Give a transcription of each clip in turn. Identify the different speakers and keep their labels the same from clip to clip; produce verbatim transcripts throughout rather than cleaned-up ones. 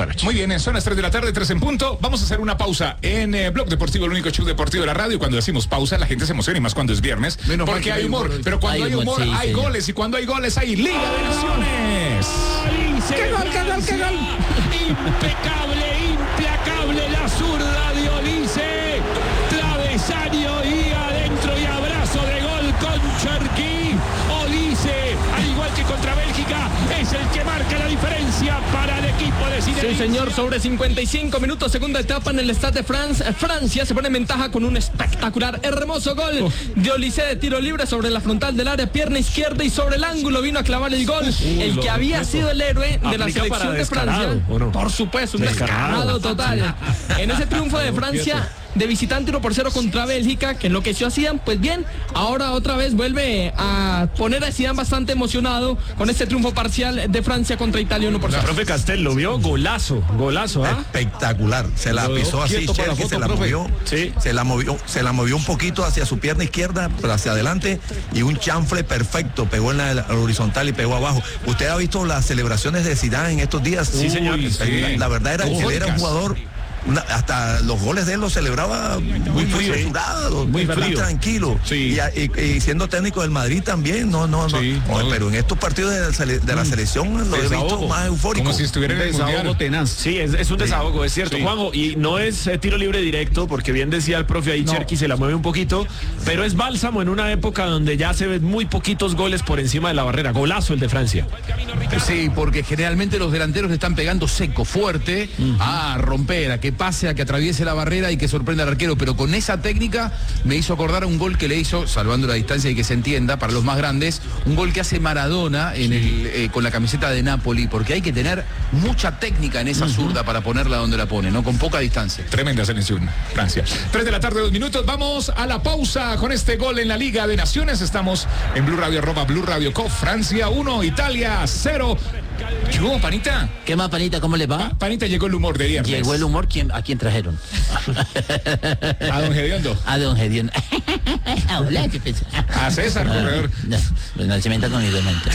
Speaker 1: esta noche.
Speaker 2: Muy bien, son las tres de la tarde, tres en punto. Vamos a hacer una pausa en eh, Blog Deportivo, el único show deportivo de la radio. Cuando decimos pausa, la gente se emociona y más cuando es viernes.
Speaker 3: Menos
Speaker 2: porque hay humor. humor pero cuando hay, hay humor, humor sí, hay señor. goles. Y cuando hay goles, hay Liga de Naciones.
Speaker 4: ¡Qué gol, qué gol, qué gol! Impecable, implacable la zurda de Olise. Travesaño y adentro y abrazo de gol con Cherki. Olise, al igual que contra Bélgica, es el que marca la diferencia para el equipo de Zinedine.
Speaker 5: Sí, señor, sobre cincuenta y cinco minutos, segunda etapa en el Stade de France. Francia se pone en ventaja con un espectacular, hermoso gol de Olise de tiro libre sobre la frontal del área, pierna izquierda y sobre el ángulo vino a clavar el gol. Uh, el que había respeto. sido el héroe de la selección de Francia. ¿No? Por supuesto, un descarado, descarado total. En ese triunfo de Francia de visitante uno por cero contra Bélgica, que enloqueció a Zidane, pues bien, ahora otra vez vuelve a poner a Zidane bastante emocionado con este triunfo parcial de Francia contra Italia uno por cero.
Speaker 1: Profe Castel, ¿lo vio? Golazo, golazo, ¿ah?
Speaker 3: ¿eh? Espectacular, se la pisó así, Cherki, se la movió, sí. se la movió, se la movió un poquito hacia su pierna izquierda, pero hacia adelante, y un chanfle perfecto, pegó en la, la horizontal y pegó abajo. ¿Usted ha visto las celebraciones de Zidane en estos días?
Speaker 1: Sí, señor.
Speaker 3: Uy, sí. La, la verdad era que él era un jugador. Una, hasta los goles de él los celebraba muy mesurado, muy, muy tranquilo. Sí. Y, y, y siendo técnico del Madrid también, no, no, sí, no, no. Pero en estos partidos de, de la selección lo he visto más eufórico.
Speaker 1: Como si estuviera en el desahogo tenaz. Sí, es, es un desahogo, es cierto, sí. Juanjo, y no es eh, tiro libre directo, porque bien decía el profe ahí, no. Cherki se la mueve un poquito, pero es bálsamo en una época donde ya se ven muy poquitos goles por encima de la barrera. Golazo el de Francia.
Speaker 6: Sí, porque generalmente los delanteros le están pegando seco, fuerte, uh-huh. a romper, a que pase, a que atraviese la barrera y que sorprenda al arquero, pero con esa técnica me hizo acordar a un gol que le hizo, salvando la distancia y que se entienda, para los más grandes, un gol que hace Maradona en el, eh, con la camiseta de Napoli, porque hay que tener mucha técnica en esa uh-huh. zurda para ponerla donde la pone, ¿no? Con poca distancia.
Speaker 2: Tremenda selección, Francia. tres de la tarde, dos minutos, vamos a la pausa con este gol en la Liga de Naciones. Estamos en Blue Radio, arroba Blue Radio Co, Francia uno, Italia cero. ¿Qué hubo, Panita?
Speaker 7: ¿Qué más, Panita? ¿Cómo le va?
Speaker 2: Pa Panita, llegó el humor de viernes.
Speaker 7: Llegó el humor, ¿quién, ¿a quién trajeron?
Speaker 2: A don Gediondo.
Speaker 7: A don Gediondo. Hola, ¿qué pasa?
Speaker 2: A César, corredor.
Speaker 7: No, no, no se menta con mi demente.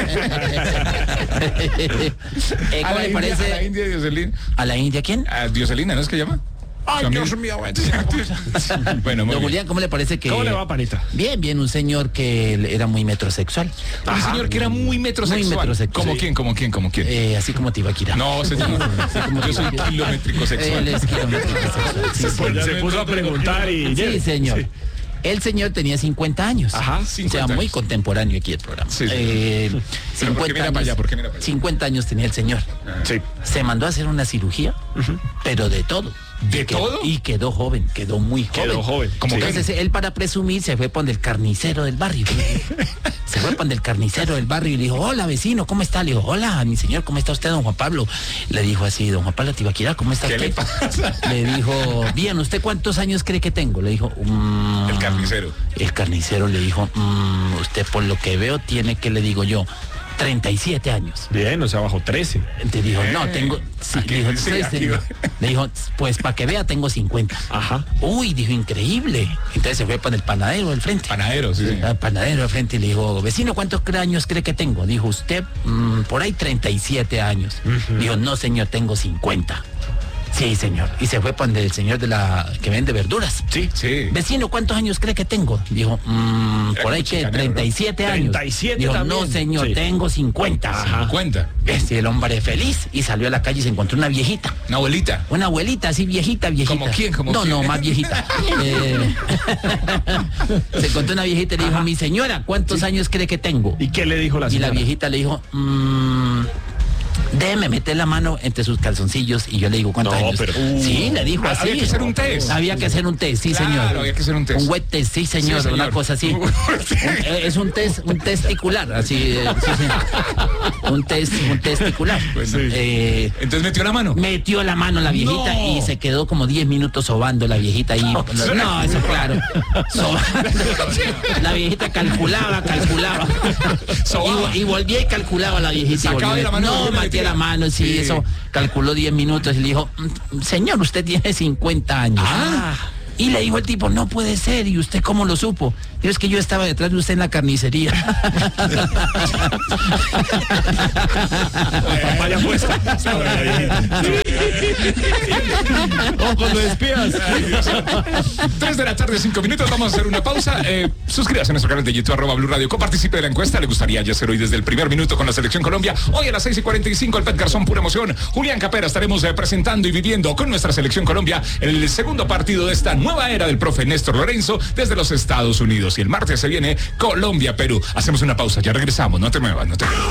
Speaker 7: eh, ¿Cómo le parece?
Speaker 2: A la India, Dioselina.
Speaker 7: ¿A la India quién?
Speaker 2: A Dioselina, ¿no es que llama?
Speaker 6: Ay, Dios mío.
Speaker 7: Bueno, muy Don Julián, ¿cómo le parece que...?
Speaker 1: ¿Cómo le va, Panita?
Speaker 7: Bien, bien, un señor que era muy metrosexual.
Speaker 2: Un señor que era muy metrosexual. Muy metrosexual. ¿Cómo sí. quién, cómo quién, cómo quién?
Speaker 7: Eh, así como Tibaquira.
Speaker 2: No, señor. Sí, como yo soy kilométrico sexual.
Speaker 7: Él es kilométrico sexual. Sí,
Speaker 1: se, se, se puso a preguntar y...
Speaker 7: Sí, señor. Sí. El señor tenía cincuenta años.
Speaker 2: Ajá,
Speaker 7: cincuenta. O sea, muy contemporáneo aquí el programa.
Speaker 2: Sí, sí.
Speaker 7: Eh, cincuenta años, allá, allá? cincuenta años tenía el señor.
Speaker 2: Sí.
Speaker 7: Se mandó a hacer una cirugía, uh-huh. pero de todo.
Speaker 2: ¿De
Speaker 7: y
Speaker 2: todo?
Speaker 7: Quedó, y quedó joven, quedó muy joven.
Speaker 1: Quedó joven.
Speaker 7: Como sí. Entonces él, para presumir, se fue por el carnicero del barrio. Se fue por el carnicero del barrio y le dijo, hola vecino, ¿cómo está? Le dijo, hola, mi señor, ¿cómo está usted, don Juan Pablo? Le dijo así, don Juan Pablo Tibaquira, ¿cómo está
Speaker 2: ¿Qué
Speaker 7: usted?
Speaker 2: Le, pasa?
Speaker 7: Le dijo, bien, ¿usted cuántos años cree que tengo? Le dijo, mmm,
Speaker 2: el carnicero.
Speaker 7: El carnicero le dijo, mmm, usted por lo que veo tiene que, le digo yo, treinta y siete años.
Speaker 1: Bien, o sea, bajo trece.
Speaker 7: Te dijo, no, tengo... Sí,
Speaker 2: aquí,
Speaker 7: dijo,
Speaker 2: sí,
Speaker 7: entonces,
Speaker 2: aquí,
Speaker 7: le dijo, pues para que vea, tengo cincuenta.
Speaker 1: Ajá.
Speaker 7: Uy, dijo, increíble. Entonces se fue para el panadero del frente.
Speaker 2: Panadero, sí.
Speaker 7: El panadero del frente y le dijo, vecino, ¿cuántos años cree que tengo? Dijo, usted, mmm, por ahí treinta y siete años. Uh-huh. Dijo, no, señor, tengo cincuenta. Sí, señor. Y se fue para el señor de la que vende verduras.
Speaker 2: Sí, sí.
Speaker 7: Vecino, ¿cuántos años cree que tengo? Dijo, mmm, por ahí que treinta y siete años.
Speaker 1: treinta y siete
Speaker 7: Dijo,
Speaker 1: también.
Speaker 7: no, señor, sí. tengo cincuenta.
Speaker 2: Ajá. cincuenta.
Speaker 7: Este, el hombre feliz y salió a la calle y se encontró una viejita.
Speaker 2: ¿Una abuelita?
Speaker 7: Una abuelita, así viejita, viejita.
Speaker 2: ¿Como quién? ¿Como
Speaker 7: no,
Speaker 2: quién?
Speaker 7: no, más viejita. eh, se encontró una viejita y le dijo, ajá. mi señora, ¿cuántos sí. años cree que tengo?
Speaker 1: ¿Y qué le dijo la señora?
Speaker 7: Y la viejita le dijo, mmm... déjeme meter la mano entre sus calzoncillos y yo le digo cuántos
Speaker 1: no,
Speaker 7: años.
Speaker 1: Pero, uh,
Speaker 7: sí, le dijo así.
Speaker 2: Había que hacer un test.
Speaker 7: Había que hacer un test, sí,
Speaker 2: claro,
Speaker 7: señor.
Speaker 2: había que hacer un test.
Speaker 7: Un wet test, sí, señor, sí, señor. Una cosa así. un, es un test, un testicular, así. Eh, sí, sí. Un test, un testicular.
Speaker 2: Pues sí. eh, Entonces metió la mano.
Speaker 7: Metió la mano la viejita no. y se quedó como diez minutos sobando la viejita ahí. No, no eso claro. Sobando. La viejita calculaba, calculaba. y, y volvía y calculaba la viejita. Y volvía, la mano, no, metía la mano, sí. Sí. Eso calculó diez minutos y le dijo, señor, usted tiene cincuenta años.
Speaker 2: Ah.
Speaker 7: Y le dijo el tipo, no puede ser, ¿y usted cómo lo supo? Dijo, es que yo estaba detrás de usted en la carnicería.
Speaker 1: Vaya puesta. O cuando despías.
Speaker 2: Tres de la tarde, cinco minutos, vamos a hacer una pausa. Eh, suscríbase a nuestro canal de YouTube, arroba Blue Radio, participe de la encuesta. ¿Le gustaría ya ser hoy desde el primer minuto con la Selección Colombia? Hoy a las seis y cuarenta y cinco, el Pet Garzón, pura emoción. Julián Capera, estaremos eh, presentando y viviendo con nuestra Selección Colombia el segundo partido de esta nueva era del profe Néstor Lorenzo desde los Estados Unidos. Y el martes se viene Colombia-Perú. Hacemos una pausa, ya regresamos, no te muevas, no te muevas.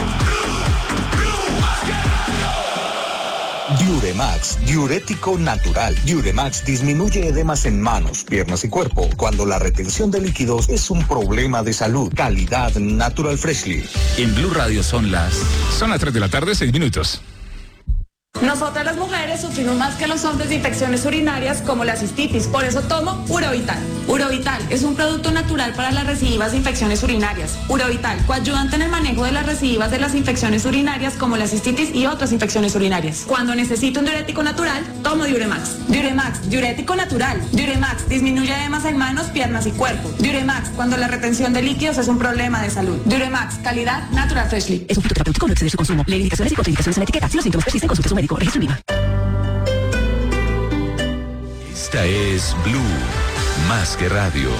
Speaker 8: Diuremax, diurético natural. Diuremax disminuye edemas en manos, piernas y cuerpo cuando la retención de líquidos es un problema de salud. Calidad Natural Freshly.
Speaker 2: En Blue Radio son las... Son las tres de la tarde, seis minutos.
Speaker 9: Nosotras las mujeres sufrimos más que los hombres de infecciones urinarias como la cistitis, por eso tomo Urovital. Urovital es un producto natural para las recidivas de infecciones urinarias. Urovital, coayudante en el manejo de las recidivas de las infecciones urinarias como la cistitis y otras infecciones urinarias. Cuando necesito un diurético natural, tomo Diuremax. Diuremax, diurético natural. Diuremax, disminuye edemas en manos, piernas y cuerpo. Diuremax, cuando la retención de líquidos es un problema de salud. Diuremax, calidad Natural Freshly.
Speaker 10: Es un fitoterapéutico, no exceder su consumo. Lee indicaciones y contraindicaciones en la etiqueta. Si los síntomas persisten, consulte a su médico. Registro IVA.
Speaker 11: Esta es Blue, más que radio.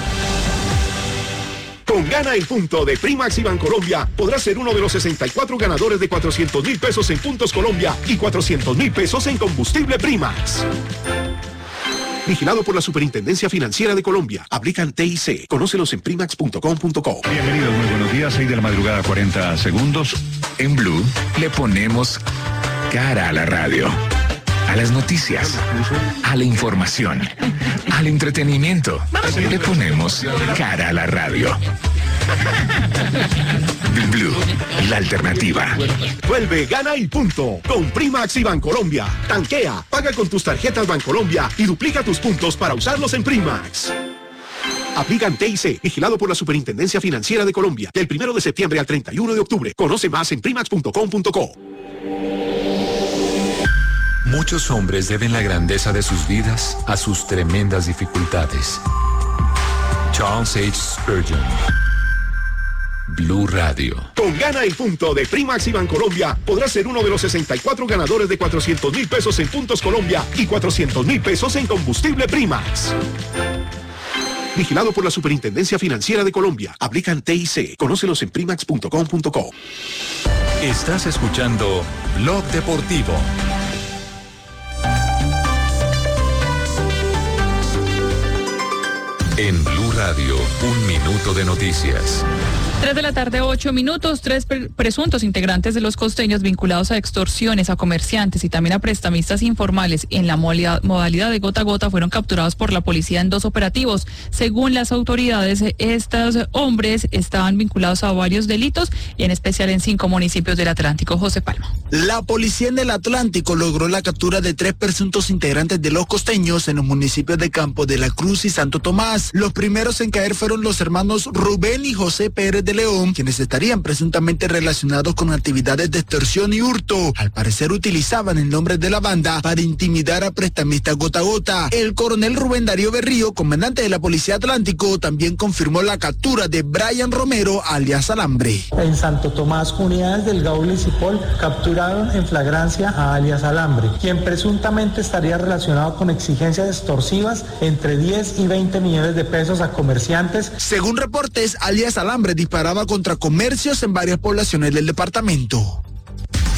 Speaker 12: Con Gana el Punto de Primax y Bancolombia, podrás ser uno de los sesenta y cuatro ganadores de cuatrocientos mil pesos en Puntos Colombia y cuatrocientos mil pesos en combustible Primax. Vigilado por la Superintendencia Financiera de Colombia. Aplican T I C. Conócelos en primax punto com punto co.
Speaker 13: Bienvenidos, muy buenos días. seis de la madrugada, cuarenta segundos.
Speaker 2: En Blue le ponemos cara a la radio, a las noticias, a la información, al entretenimiento. Le ponemos cara a la radio. Blue, la alternativa.
Speaker 12: Vuelve, Gana y Punto con Primax y Bancolombia. Tanquea, paga con tus tarjetas Bancolombia y duplica tus puntos para usarlos en Primax. Aplican T I C, vigilado por la Superintendencia Financiera de Colombia, del primero de septiembre al treinta y uno de octubre. Conoce más en primax punto com punto co.
Speaker 11: Muchos hombres deben la grandeza de sus vidas a sus tremendas dificultades. Charles H. Spurgeon. Blue Radio.
Speaker 12: Con Gana y Punto de Primax y Bancolombia, podrás ser uno de los sesenta y cuatro ganadores de cuatrocientos mil pesos en Puntos Colombia y cuatrocientos mil pesos en combustible Primax. Vigilado por la Superintendencia Financiera de Colombia. Aplican T I C. Conócelos en primax punto com punto co.
Speaker 11: Estás escuchando Blog Deportivo. En Blue Radio, un minuto de noticias.
Speaker 14: Tres de la tarde, ocho minutos. Tres pre presuntos integrantes de los costeños vinculados a extorsiones, a comerciantes y también a prestamistas informales en la modalidad de gota a gota fueron capturados por la policía en dos operativos. Según las autoridades, estos hombres estaban vinculados a varios delitos, y en especial en cinco municipios del Atlántico. José Palma.
Speaker 15: La policía en el Atlántico logró la captura de tres presuntos integrantes de los costeños en los municipios de Campo de la Cruz y Santo Tomás. Los primeros en caer fueron los hermanos Rubén y José Pérez de León, quienes estarían presuntamente relacionados con actividades de extorsión y hurto. Al parecer utilizaban el nombre de la banda para intimidar a prestamistas gota a gota. El coronel Rubén Darío Berrío, comandante de la Policía Atlántico, también confirmó la captura de Brian Romero, alias Alambre.
Speaker 16: En Santo Tomás, unidades del Gaula y Cipol capturaron en flagrancia a alias Alambre, quien presuntamente estaría relacionado con exigencias extorsivas entre diez y veinte millones de pesos a comerciantes.
Speaker 15: Según reportes, alias Alambre disparaba contra comercios en varias poblaciones del departamento.